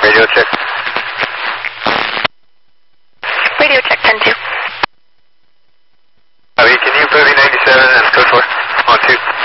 Radio check. Radio check 10-2. Can you put V97 and code 4 on 2?